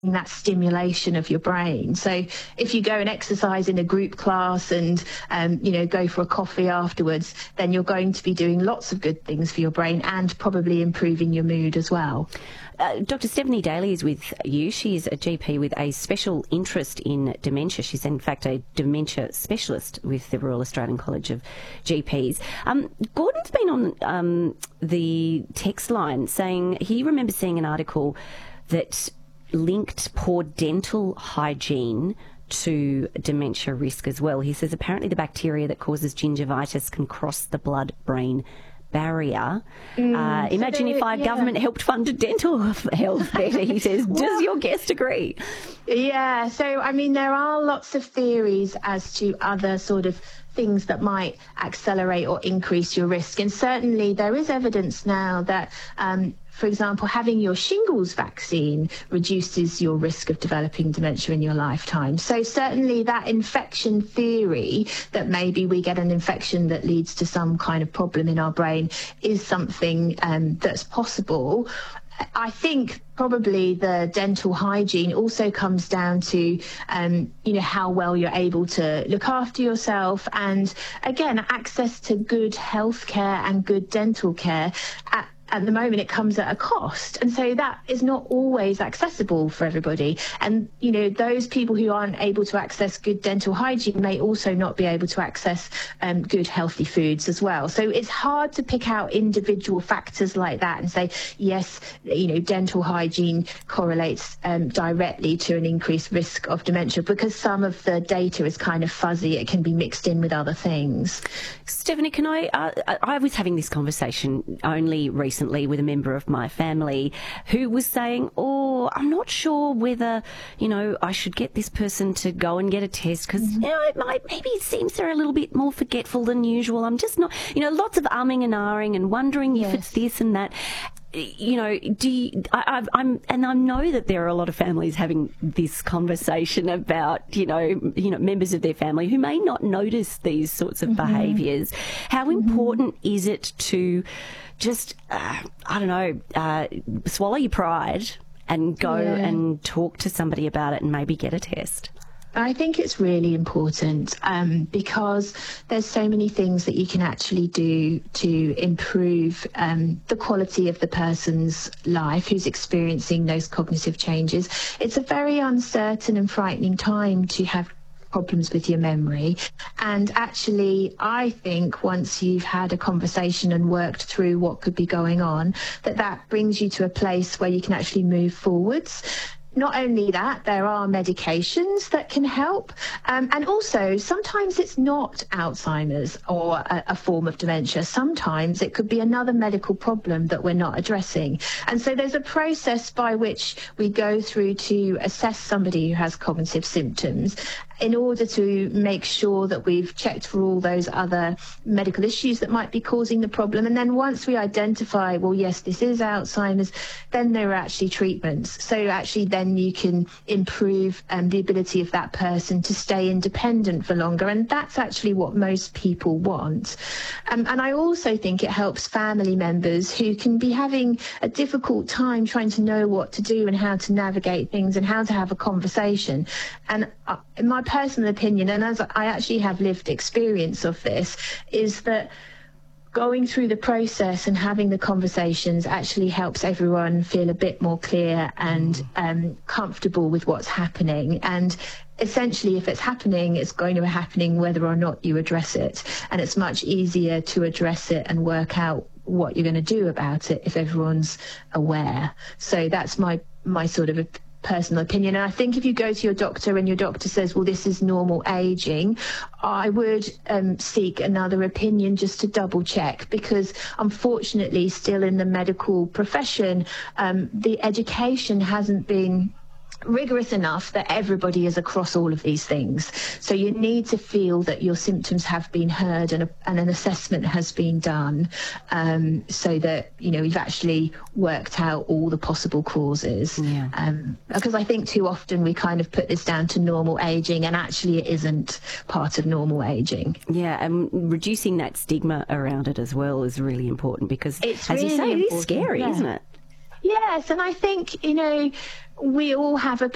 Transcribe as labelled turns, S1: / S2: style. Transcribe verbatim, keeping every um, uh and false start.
S1: that stimulation of your brain. So if you go and exercise in a group class and, um, you know, go for a coffee afterwards, then you're going to be doing lots of good things for your brain and probably improving your mood as well.
S2: Uh, Doctor Stephanie Daly is with you. She's a G P with a special interest in dementia. She's in fact a dementia specialist with the Royal Australian College of G Ps. Um, Gordon's been on um, the text line saying he remembers seeing an article that linked poor dental hygiene to dementia risk as well. He says apparently the bacteria that causes gingivitis can cross the blood-brain barrier. Mm, uh, imagine so if our yeah. government helped fund dental health better, he says. Does well, your guest agree?
S1: Yeah, so I mean there are lots of theories as to other sort of things that might accelerate or increase your risk, and certainly there is evidence now that um, for example, having your shingles vaccine reduces your risk of developing dementia in your lifetime. So certainly that infection theory that maybe we get an infection that leads to some kind of problem in our brain is something um, that's possible. I think probably the dental hygiene also comes down to, um, you know, how well you're able to look after yourself, and again, access to good health care and good dental care. At, At the moment, it comes at a cost, and so that is not always accessible for everybody. And you know, those people who aren't able to access good dental hygiene may also not be able to access um, good healthy foods as well. So it's hard to pick out individual factors like that and say, yes, you know, dental hygiene correlates um, directly to an increased risk of dementia, because some of the data is kind of fuzzy. It can be mixed in with other things.
S2: Stephanie, can I? Uh, I was having this conversation only recently. with a member of my family who was saying, oh, I'm not sure whether, you know, I should get this person to go and get a test because, mm-hmm. you know, it might, maybe it seems they're a little bit more forgetful than usual. I'm just not, you know, lots of umming and ahhing and wondering yes. if it's this and that. You know, do you, I, I've, I'm, and I know that there are a lot of families having this conversation about, you know, you know, members of their family who may not notice these sorts of mm-hmm. behaviours. How mm-hmm. important is it to just, uh, I don't know, uh, swallow your pride and go yeah. and talk to somebody about it and maybe get a test?
S1: I think it's really important um, because there's so many things that you can actually do to improve um, the quality of the person's life who's experiencing those cognitive changes. It's a very uncertain and frightening time to have problems with your memory, and actually I think once you've had a conversation and worked through what could be going on, that that brings you to a place where you can actually move forwards. Not only that, there are medications that can help, um, and also sometimes it's not Alzheimer's or a, a form of dementia. Sometimes it could be another medical problem that we're not addressing. And so there's a process by which we go through to assess somebody who has cognitive symptoms in order to make sure that we've checked for all those other medical issues that might be causing the problem. And then once we identify, well, yes, this is Alzheimer's, then there are actually treatments. So actually then you can improve um, the ability of that person to stay independent for longer. And that's actually what most people want. Um, and I also think it helps family members who can be having a difficult time trying to know what to do and how to navigate things and how to have a conversation. And uh, in my personal opinion, and as I actually have lived experience of this, is that going through the process and having the conversations actually helps everyone feel a bit more clear and um, comfortable with what's happening. And essentially, if it's happening, it's going to be happening whether or not you address it. And it's much easier to address it and work out what you're going to do about it if everyone's aware. So that's my my sort of personal opinion. And I think if you go to your doctor and your doctor says, well, this is normal aging, I would um, seek another opinion just to double check, because unfortunately still in the medical profession, um, the education hasn't been rigorous enough that everybody is across all of these things. So you need to feel that your symptoms have been heard and, a, and an assessment has been done, um, so that, you know, we've actually worked out all the possible causes. Yeah. Um, because I think too often we kind of put this down to normal aging, and actually it isn't part of normal aging.
S2: Yeah, and reducing that stigma around it as well is really important, because,
S1: it's
S2: as
S1: really
S2: you say,
S1: important.
S2: It is scary,
S1: yeah.
S2: isn't it?
S1: Yes, and I think, you know, we all have a